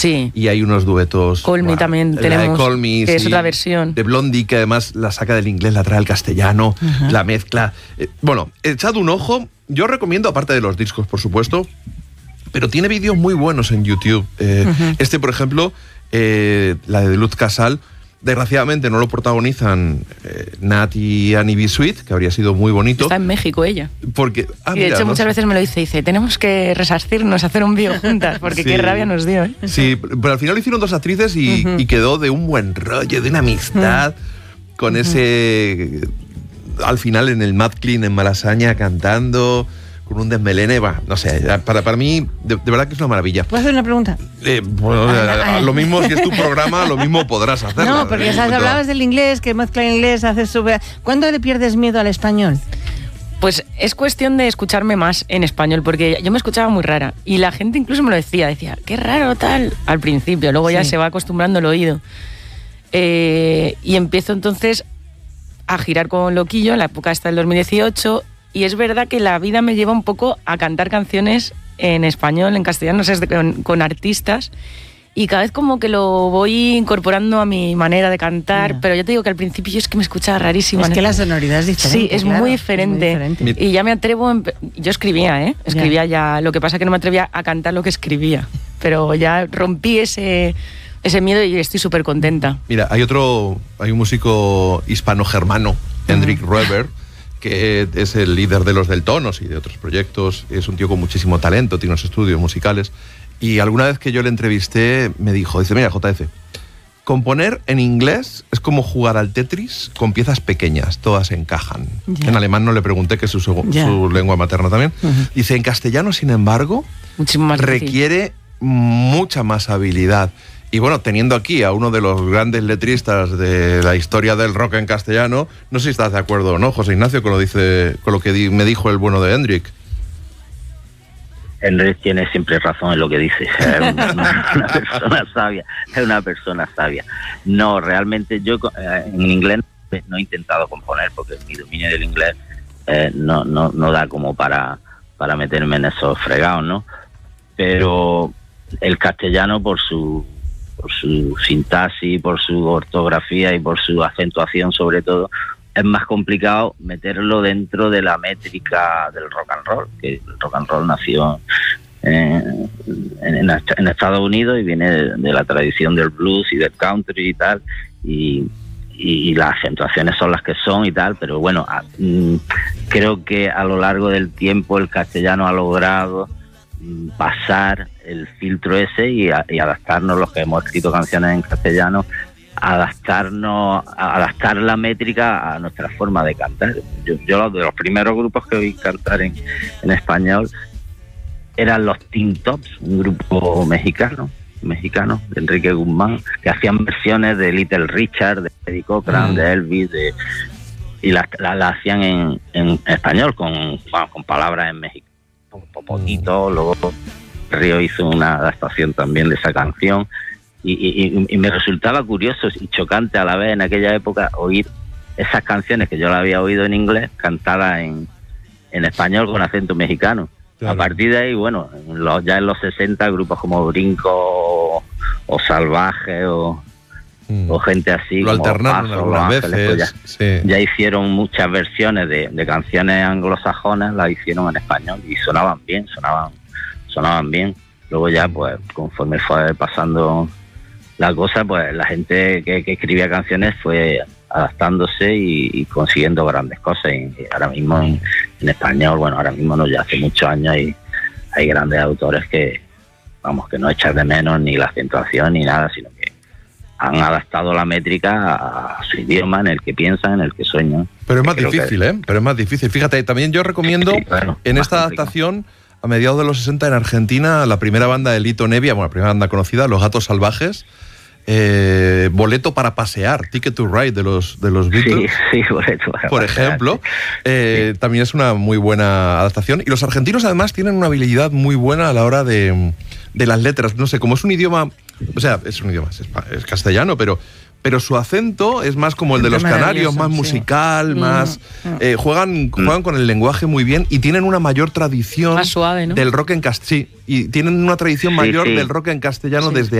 Sí. Y hay unos duetos. Call Me también tenemos, de Call Me, que es otra versión. De Blondie, que además la saca del inglés, la trae al castellano, la mezcla. Bueno, echad un ojo. Yo recomiendo, aparte de los discos, por supuesto, pero tiene vídeos muy buenos en YouTube. Este, por ejemplo, la de Luz Casal, desgraciadamente no lo protagonizan Nat y Annie B. Sweet, que habría sido muy bonito. Está en México ella. Porque, y de hecho muchas veces me lo dice, tenemos que resarcirnos, hacer un vídeo juntas, porque qué rabia nos dio. Sí, pero al final lo hicieron dos actrices y quedó de un buen rollo, de una amistad, con ese... Al final en el Mad Clean en Malasaña cantando... con un desmelene, no sé, para mí de verdad que es una maravilla. ¿Puedo hacer una pregunta? Lo mismo, si es tu programa, lo mismo podrás hacerlo. No, porque ya hablabas del inglés, que mezcla inglés, haces sobre... ¿Cuándo le pierdes miedo al español? Pues es cuestión de escucharme más en español, porque yo me escuchaba muy rara, y la gente incluso me lo decía, qué raro tal, al principio, luego ya se va acostumbrando el oído. Y empiezo entonces a girar con Loquillo, en la época esta del 2018, y es verdad que la vida me lleva un poco a cantar canciones en español, en castellano, con artistas, y cada vez como que lo voy incorporando a mi manera de cantar, pero yo te digo que al principio yo es que me escuchaba rarísima. Es que la sonoridad es diferente. Sí, es muy diferente. Y ya me atrevo, yo escribía, escribía ya, lo que pasa es que no me atrevía a cantar lo que escribía, pero ya rompí ese miedo y estoy súper contenta. Mira, hay un músico hispano-germano, Hendrik Roeber, que es el líder de los Deltonos y de otros proyectos. Es un tío con muchísimo talento, tiene unos estudios musicales. Y alguna vez que yo le entrevisté, me dijo, mira, JF, componer en inglés es como jugar al Tetris con piezas pequeñas, todas encajan. En alemán no le pregunté, que es su lengua materna también. Dice, en castellano, sin embargo, requiere mucha más habilidad. Y bueno, teniendo aquí a uno de los grandes letristas de la historia del rock en castellano, no sé si estás de acuerdo o no, José Ignacio, con lo que me dijo el bueno de Hendrik. Hendrik tiene siempre razón en lo que dice. Es una persona sabia. Es una persona sabia. No, realmente yo en inglés no he intentado componer porque mi dominio del inglés no da como para meterme en esos fregados, ¿no? Pero el castellano, por su sintaxis, por su ortografía y por su acentuación sobre todo, es más complicado meterlo dentro de la métrica del rock and roll, que el rock and roll nació en Estados Unidos y viene de la tradición del blues y del country y tal, y las acentuaciones son las que son y tal, pero bueno, creo que a lo largo del tiempo el castellano ha logrado pasar el filtro ese y adaptarnos, los que hemos escrito canciones en castellano, adaptar la métrica a nuestra forma de cantar. Yo de los primeros grupos que oí cantar en español eran los Teen Tops, un grupo mexicano de Enrique Guzmán, que hacían versiones de Little Richard, de Eddie Cochran, de Elvis, y las hacían en español con palabras en mexicano. Poquito, luego Río hizo una adaptación también de esa canción y me resultaba curioso y chocante a la vez en aquella época oír esas canciones que yo las había oído en inglés cantadas en español con acento mexicano. Claro. A partir de ahí, bueno, ya en los 60 grupos como Brinco o Salvaje o gente así, lo como alternaron Paso, algunas Los Ángeles, veces, ya hicieron muchas versiones de canciones anglosajonas, las hicieron en español y sonaban bien. Luego ya, pues, conforme fue pasando la cosa, pues la gente que escribía canciones fue adaptándose y consiguiendo grandes cosas. Y ahora mismo en español, bueno, ahora mismo no, ya hace muchos años hay grandes autores que no echan de menos ni la acentuación ni nada, sino que han adaptado la métrica a su idioma, en el que piensan, en el que sueñan. Pero es más difícil, Pero es más difícil. Fíjate, también yo recomiendo en esta adaptación, a mediados de los 60 en Argentina, la primera banda de Lito Nevia, la primera banda conocida, Los Gatos Salvajes, Boleto para Pasear, Ticket to Ride de los Beatles. Sí, Boleto para por pasear, ejemplo, sí. También es una muy buena adaptación. Y los argentinos además tienen una habilidad muy buena a la hora de las letras. No sé, como es un idioma, es castellano, pero su acento es más como el de los canarios, más musical, más... juegan con el lenguaje muy bien y tienen una mayor tradición más suave, ¿no? del rock en castellano. Sí, y tienen una tradición mayor del rock en castellano desde